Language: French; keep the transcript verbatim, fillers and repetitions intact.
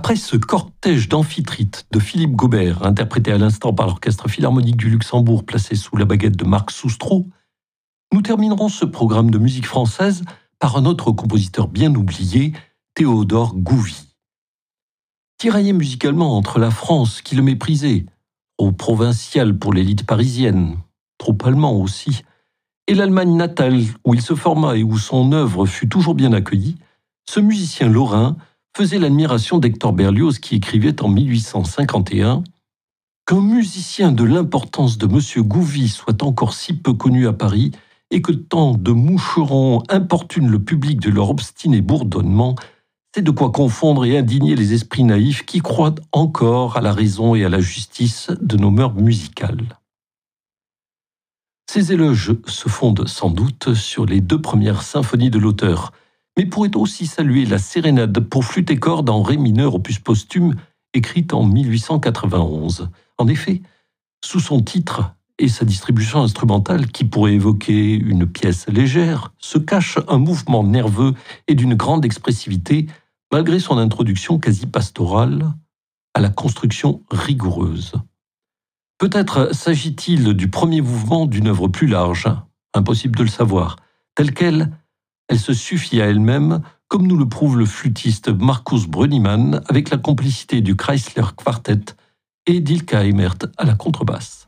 Après ce cortège d'amphitrite de Philippe Gaubert, interprété à l'instant par l'Orchestre Philharmonique du Luxembourg, placé sous la baguette de Marc Soustreau, nous terminerons ce programme de musique française par un autre compositeur bien oublié, Théodore Gouvy. Tiraillé musicalement entre la France, qui le méprisait, trop provincial pour l'élite parisienne, trop allemand aussi, et l'Allemagne natale, où il se forma et où son œuvre fut toujours bien accueillie, ce musicien lorrain faisait l'admiration d'Hector Berlioz qui écrivait en mille huit cent cinquante et un « Qu'un musicien de l'importance de M. Gouvy soit encore si peu connu à Paris et que tant de moucherons importunent le public de leur obstiné bourdonnement, c'est de quoi confondre et indigner les esprits naïfs qui croient encore à la raison et à la justice de nos mœurs musicales. » Ces éloges se fondent sans doute sur les deux premières symphonies de l'auteur, mais pourrait aussi saluer la sérénade pour flûte et cordes en ré mineur opus posthume, écrite en mille huit cent quatre-vingt-onze. En effet, sous son titre et sa distribution instrumentale, qui pourrait évoquer une pièce légère, se cache un mouvement nerveux et d'une grande expressivité, malgré son introduction quasi pastorale à la construction rigoureuse. Peut-être s'agit-il du premier mouvement d'une œuvre plus large, impossible de le savoir, telle qu'elle, elle se suffit à elle-même, comme nous le prouve le flûtiste Markus Brönnimann avec la complicité du Chrysler Quartet et d'Ilka Eimert à la contrebasse.